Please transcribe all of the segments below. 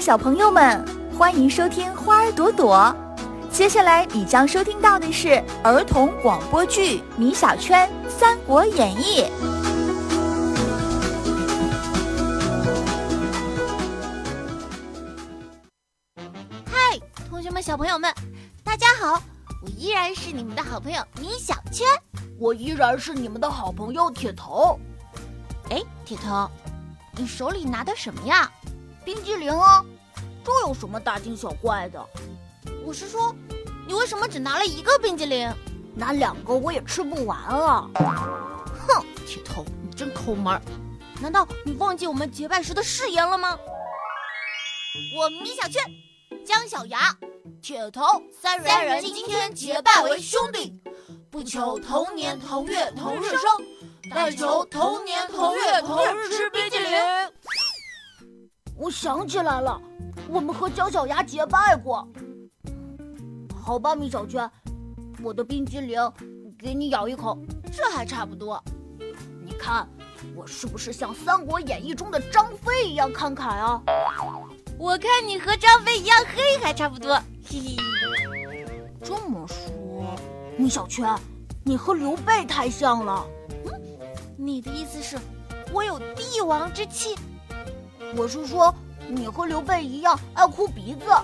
小朋友们，欢迎收听花儿朵朵。接下来你将收听到的是儿童广播剧《米小圈三国演义》。 嗨，同学们、小朋友们，大家好！我依然是你们的好朋友米小圈， 我依然是你们的好朋友铁头。 哎，铁头，你手里拿的什么呀？ 冰激凌啊，这有什么大惊小怪的？ 我是说，你为什么只拿了一个冰激凌？ 拿2个我也吃不完啊！ 哼，铁头，你真抠门儿！难道你忘记我们结拜时的誓言了吗？我米小圈、姜小牙、铁头三人今天结拜为兄弟，不求同年同月同日生，但求同年同月同日吃冰激凌。 我想起来了，我们和姜小牙结拜过。好吧，米小圈，我的冰激凌给你咬一口， 这还差不多。 你看，我是不是像《三国演义》中的张飞一样慷慨啊？ 我看你和张飞一样黑，还差不多。嘿嘿。 这么说，米小圈，你和刘备太像了。 你的意思是，我有帝王之气？ 我是说，你和刘备一样爱哭鼻子。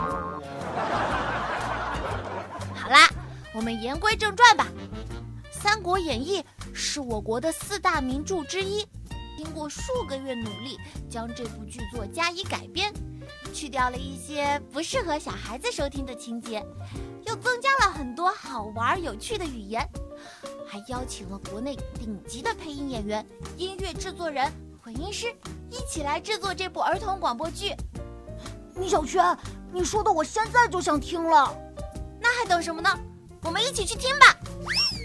好啦，我们言归正传吧。《三国演义》是我国的4大名著之一，经过数个月努力，将这部剧作加以改编，去掉了一些不适合小孩子收听的情节，又增加了很多好玩有趣的语言，还邀请了国内顶级的配音演员、音乐制作人、混音师一起来制作这部儿童广播剧。 米小圈，你说的我现在就想听了。 那还等什么呢？我们一起去听吧。